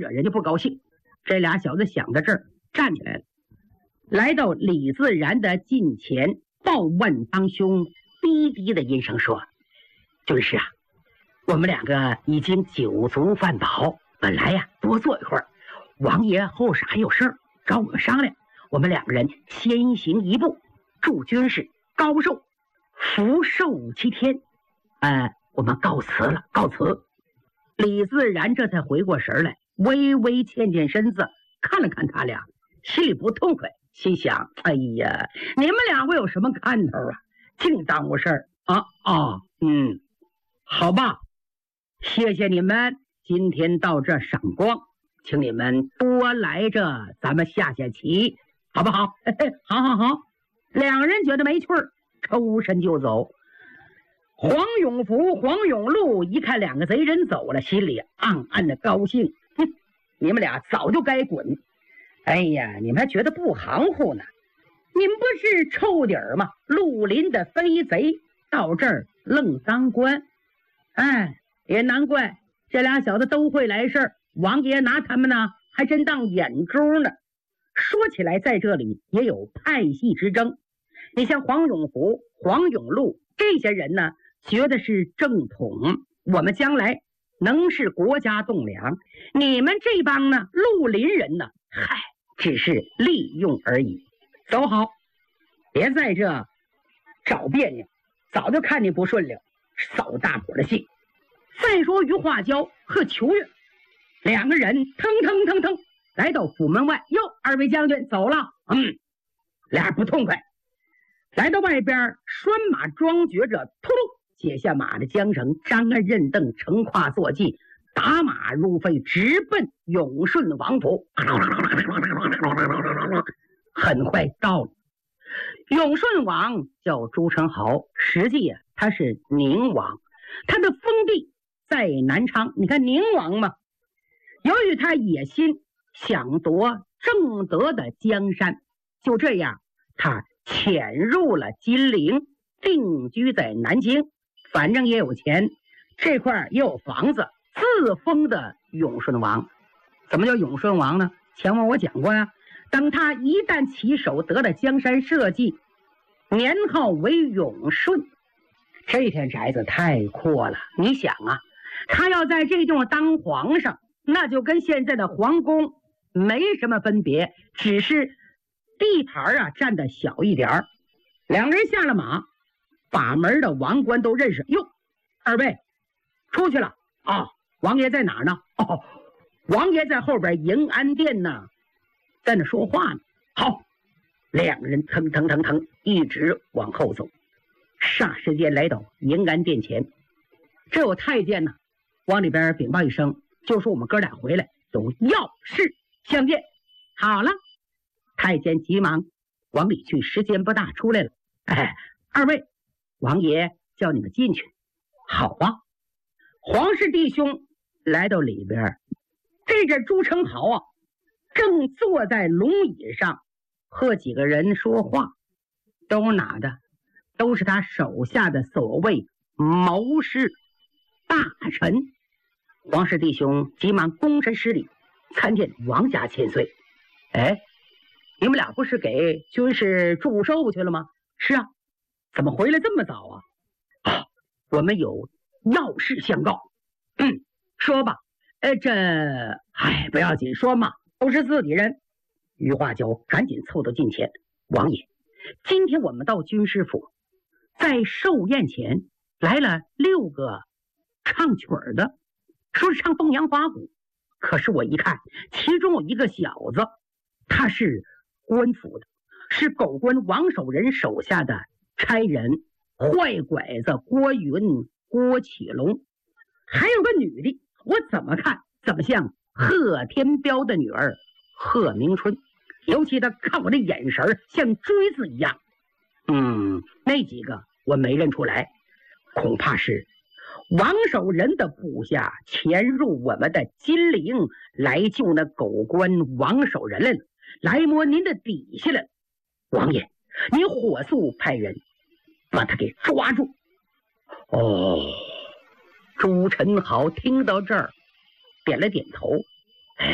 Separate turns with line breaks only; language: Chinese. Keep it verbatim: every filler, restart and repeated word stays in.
惹人家不高兴。这俩小子想到这儿，站起来了，来到李自然的近前，抱腕当胸，低低的音声说：“军师啊，我们两个已经酒足饭饱，本来呀多坐一会儿，王爷后晌还有事儿找我们商量，我们两个人先行一步，祝军师高寿福寿七天。呃，我们告辞了，告辞。”李自然这才回过神来，微微欠欠身子，看了看他俩，心里不痛快，心想：哎呀，你们两位有什么看头啊？净耽误事儿啊啊！嗯，好吧，谢谢你们今天到这赏光，请你们多来着，咱们下下棋，好不好？好好好。两人觉得没趣儿，抽身就走。黄永福、黄永禄一看两个贼人走了，心里暗暗的高兴。哼，你们俩早就该滚！哎呀，你们还觉得不含糊呢？你们不是臭底儿吗？绿林的飞贼到这儿愣当官，哎，也难怪这俩小子都会来事儿。王爷拿他们呢，还真当眼珠呢。说起来，在这里也有派系之争。你像黄永福、黄永禄这些人呢，觉得是正统，我们将来能是国家栋梁。你们这帮呢，绿林人呢，嗨，只是利用而已。走好，别在这找别扭，早就看你不顺溜，扫大伙的兴。再说于化娇和裘月两个人腾腾腾腾来到府门外，哟，二位将军走了。嗯，俩不痛快。来到外边，拴马装觉着，突噜解下马的缰绳，张鞍认凳，乘胯坐骑，打马入飞，直奔永顺王府。很快到了。永顺王叫朱宸濠，实际呀、啊、他是宁王，他的封地在南昌。你看宁王嘛，由于他野心想夺正德的江山，就这样他潜入了金陵，定居在南京，反正也有钱，这块也有房子，自封的永顺王。怎么叫永顺王呢？前文我讲过呀，等他一旦起手得了江山社稷，年号为永顺，这片宅子太阔了。你想啊，他要在这地方当皇上，那就跟现在的皇宫没什么分别，只是地盘啊占的小一点儿。两个人下了马，把门的王官都认识。哟，二位出去了啊？王爷在哪儿呢？哦，王爷在后边迎安殿呢，在那说话呢。好，两个人腾腾腾腾一直往后走，霎时间来到迎安殿前。这有太监呢，往里边禀报一声，就说我们哥俩回来，有要事相见。好了，太监急忙往里去，时间不大，出来了。哎，二位，王爷叫你们进去。好啊。皇室弟兄来到里边，这阵朱宸濠啊，正坐在龙椅上和几个人说话，都是哪的？都是他手下的所谓谋士大臣。皇室弟兄急忙躬身施礼，参见王家千岁。哎，你们俩不是给军师祝寿去了吗？是啊。怎么回来这么早啊？啊，我们有要事相告。嗯，说吧。呃，这，哎，不要紧，说嘛，都是自己人。于化娇赶紧凑到近前，王爷，今天我们到军师府，在寿宴前来了六个唱曲儿的，说是唱凤阳花鼓。可是我一看，其中有一个小子，他是官府的，是狗官王守仁手下的差人，坏拐子郭云、郭启龙。还有个女的，我怎么看怎么像贺天彪的女儿贺明春，尤其他看我的眼神像锥子一样。嗯，那几个我没认出来，恐怕是王守仁的部下潜入我们的金陵，来救那狗官王守仁来了，来摸您的底下了。王爷，你火速派人把他给抓住。哦，朱宸濠听到这儿点了点头，